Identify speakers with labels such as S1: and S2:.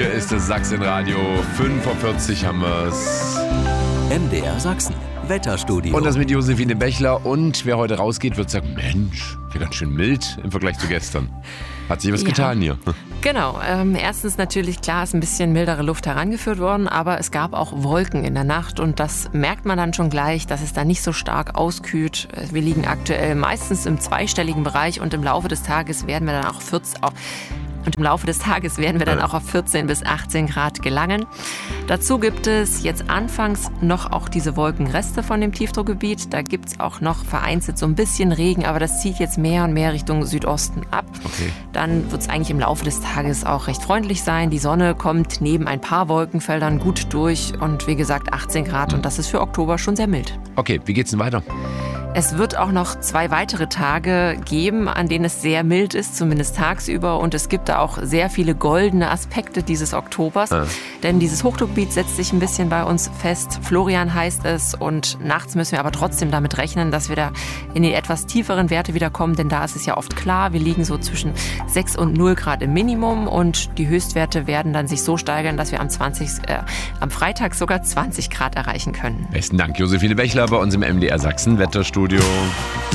S1: Hier ist das Sachsenradio. 5:40 haben wir es.
S2: MDR Sachsen. Wetterstudio.
S1: Und das mit Josephine Bechler. Und wer heute rausgeht, wird sagen, Mensch, hier ganz schön mild im Vergleich zu gestern. Hat sich was getan hier.
S3: Genau. Erstens natürlich, klar, ist ein bisschen mildere Luft herangeführt worden, aber es gab auch Wolken in der Nacht und das merkt man dann schon gleich, dass es da nicht so stark auskühlt. Wir liegen aktuell meistens im zweistelligen Bereich und im Laufe des Tages werden wir dann auch auf 14 bis 18 Grad gelangen. Dazu gibt es jetzt anfangs noch auch diese Wolkenreste von dem Tiefdruckgebiet. Da gibt es auch noch vereinzelt so ein bisschen Regen, aber das zieht jetzt mehr und mehr Richtung Südosten ab.
S1: Okay.
S3: Dann wird es eigentlich im Laufe des Tages auch recht freundlich sein. Die Sonne kommt neben ein paar Wolkenfeldern gut durch und wie gesagt 18 Grad und das ist für Oktober schon sehr mild.
S1: Okay, wie geht's denn weiter?
S3: Es wird auch noch 2 weitere Tage geben, an denen es sehr mild ist, zumindest tagsüber. Und es gibt da auch sehr viele goldene Aspekte dieses Oktobers. Denn dieses Hochdruckgebiet setzt sich ein bisschen bei uns fest. Florian heißt es. Und nachts müssen wir aber trotzdem damit rechnen, dass wir da in die etwas tieferen Werte wieder kommen. Denn da ist es ja oft klar, wir liegen so zwischen 6 und 0 Grad im Minimum. Und die Höchstwerte werden dann sich so steigern, dass wir am Freitag sogar 20 Grad erreichen können.
S1: Besten Dank, Josephine Bechler bei uns im MDR Sachsen Wetterstudio.